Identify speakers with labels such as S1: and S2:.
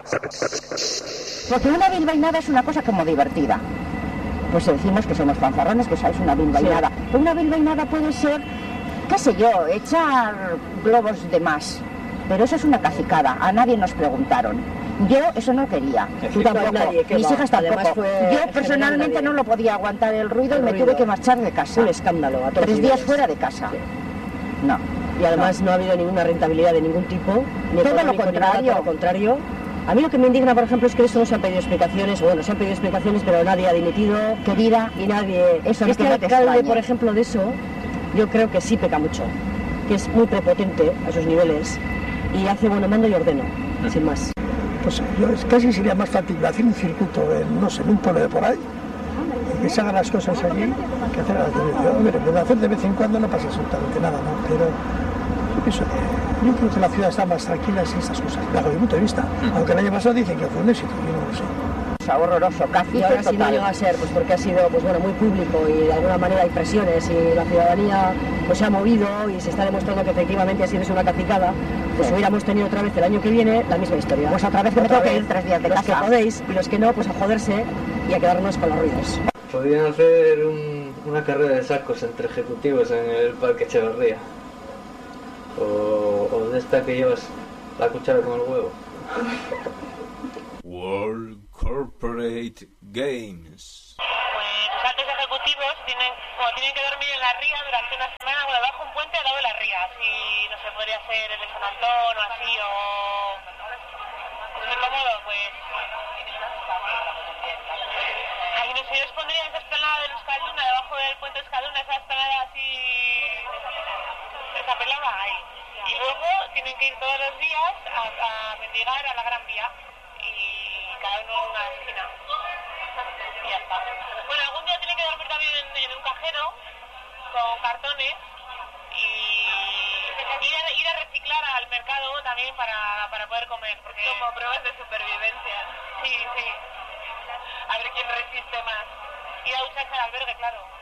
S1: Porque una bilbainada es una cosa como divertida. Pues decimos que somos fanfarrones, que es una bilbainada. Sí. Una bilbainada puede ser, qué sé yo, echar globos de más. Pero eso es una cacicada, a nadie nos preguntaron. Yo eso no quería, tú tampoco, mis hijas tampoco. Yo personalmente no lo podía aguantar el ruido y me tuve que marchar de casa.
S2: Un escándalo.
S1: 3 días fuera de casa. Sí. No.
S2: Y además no ha habido ninguna rentabilidad de ningún tipo. Ni
S1: todo lo contrario.
S2: Todo lo contrario. A mí lo que me indigna, por ejemplo, es que eso no se han pedido explicaciones, bueno, se han pedido explicaciones, pero nadie ha dimitido,
S1: querida,
S2: y nadie...
S1: Eso
S2: este alcalde, por ejemplo, de eso, yo creo que sí peca mucho, que es muy prepotente a esos niveles, y hace bueno mando y ordeno, sin más.
S3: Pues yo casi sería más fácil hacer un circuito en, no sé, en un pueblo de por ahí, y que se hagan las cosas allí, que hacer a la televisión. Hombre, puede hacer de vez en cuando no pasa absolutamente nada, ¿no? Pero yo pienso que... Yo creo que la ciudad está más tranquila sin esas cosas, desde mi punto de vista. Aunque el año pasado dicen que fue un éxito, yo no lo sé.
S1: Es horroroso, casi.
S2: Y ahora sí no llega a ser, pues porque ha sido pues bueno, muy público y de alguna manera hay presiones y la ciudadanía pues se ha movido y se está demostrando que efectivamente ha sido una cacicada, pues hubiéramos tenido otra vez el año que viene la misma historia.
S1: Pues otra vez que me tengo que ir 3 días de
S2: casa.
S1: Los
S2: que podéis y los que no, pues a joderse y a quedarnos con los ruidos.
S4: Podrían hacer una carrera de sacos entre ejecutivos en el Parque Echeverría. O de esta que llevas la cuchara con el huevo.
S5: World Corporate Games.
S6: Pues los altos ejecutivos tienen que dormir en la ría durante una semana, bueno, bajo un puente al lado de la ría. Si no se podría hacer el de San Antón o así, o muy cómodo, pues ahí no sé, yo os pondría esa esplanada de Euskalduna, debajo del puente de Euskalduna, esa esplanada así, esa pelada ahí. Y luego tienen que ir todos los días a mendigar a la Gran Vía y cada uno en una esquina y ya está. Bueno, algún día tienen que dormir también en un cajero con cartones y ir a reciclar al mercado también para poder comer, porque como pruebas de supervivencia. Sí, a ver quién resiste más. Ir a ducharse al albergue, claro.